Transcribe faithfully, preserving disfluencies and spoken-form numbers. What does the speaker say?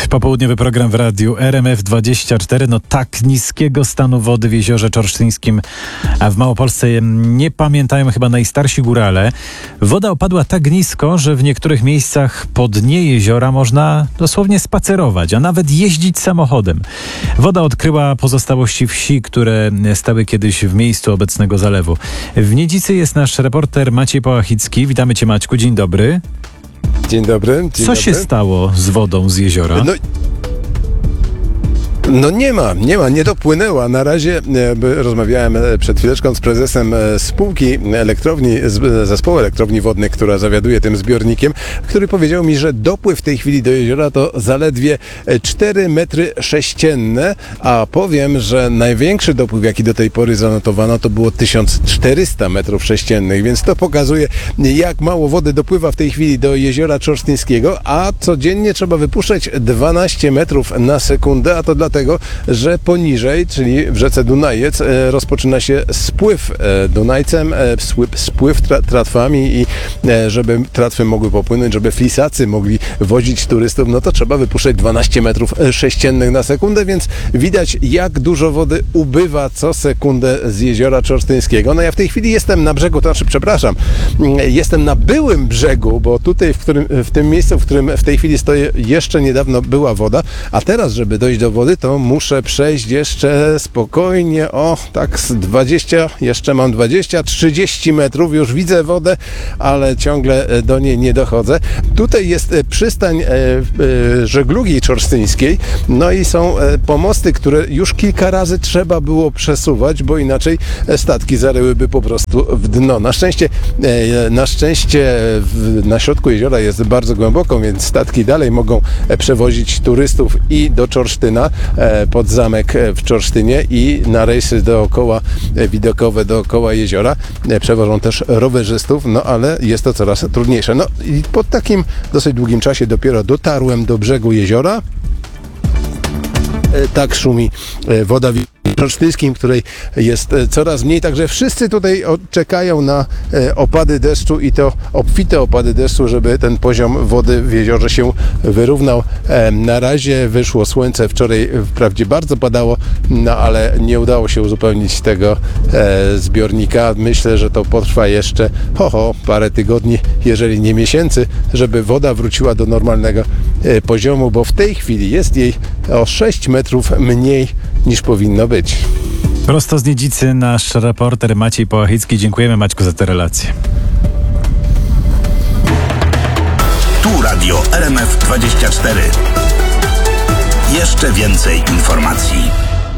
Popołudniowy program w radiu R M F dwadzieścia cztery. No tak niskiego stanu wody w jeziorze czorsztyńskim, a w Małopolsce nie pamiętają chyba najstarsi górale. Woda opadła tak nisko, że w niektórych miejscach po dnie jeziora można dosłownie spacerować, a nawet jeździć samochodem. Woda odkryła pozostałości wsi, które stały kiedyś w miejscu obecnego zalewu. W Niedzicy jest nasz reporter Maciej Połachicki. Witamy Cię, Maćku, dzień dobry. Dzień dobry. Dzień Co dobry. się stało z wodą z jeziora? No, no nie ma, nie ma, nie dopłynęła. Na razie e, rozmawiałem przed chwileczką z prezesem e, spółki elektrowni, z, zespołu elektrowni wodnych, która zawiaduje tym zbiornikiem, który powiedział mi, że dopływ w tej chwili do jeziora to zaledwie cztery metry sześcienne, a powiem, że największy dopływ, jaki do tej pory zanotowano, to było tysiąc czterysta metrów sześciennych, więc to pokazuje, jak mało wody dopływa w tej chwili do jeziora czorsztyńskiego, a codziennie trzeba wypuszczać dwanaście metrów na sekundę, a to dlatego, że poniżej, czyli w rzece Dunajec, rozpoczyna się spływ Dunajcem, spływ, spływ tra- tratwami i żeby tratwy mogły popłynąć, żeby flisacy mogli wozić turystów, no to trzeba wypuszczać dwanaście metrów sześciennych na sekundę, więc widać, jak dużo wody ubywa co sekundę z jeziora czorsztyńskiego. No ja w tej chwili jestem na brzegu, to znaczy, przepraszam, jestem na byłym brzegu, bo tutaj w, którym, w tym miejscu, w którym w tej chwili stoję, jeszcze niedawno była woda, a teraz, żeby dojść do wody, to muszę przejść jeszcze spokojnie, o tak z dwadzieścia, jeszcze mam dwadzieścia, trzydzieści metrów, już widzę wodę, ale ciągle do niej nie dochodzę. Tutaj jest przystań e, e, żeglugi czorsztyńskiej, no i są e, pomosty, które już kilka razy trzeba było przesuwać, bo inaczej statki zaryłyby po prostu w dno. Na szczęście, e, na szczęście w, na środku jeziora jest bardzo głęboko, więc statki dalej mogą przewozić turystów i do Czorsztyna, pod zamek w Czorsztynie i na rejsy dookoła, widokowe dookoła jeziora. Przewożą też rowerzystów, no ale jest to coraz trudniejsze. No i po takim dosyć długim czasie dopiero dotarłem do brzegu jeziora. Tak szumi woda w czorsztyńskim, której jest coraz mniej, także wszyscy tutaj czekają na opady deszczu i to obfite opady deszczu, żeby ten poziom wody w jeziorze się wyrównał. Na razie wyszło słońce, wczoraj wprawdzie bardzo padało, no ale nie udało się uzupełnić tego zbiornika. Myślę, że to potrwa jeszcze ho, ho, parę tygodni, jeżeli nie miesięcy, żeby woda wróciła do normalnego poziomu, bo w tej chwili jest jej o sześć metrów mniej niż powinno być. Prosto z Niedzicy nasz reporter Maciej Połachicki. Dziękujemy, Maćku, za tę relację. Tu Radio R M F dwadzieścia cztery. Jeszcze więcej informacji.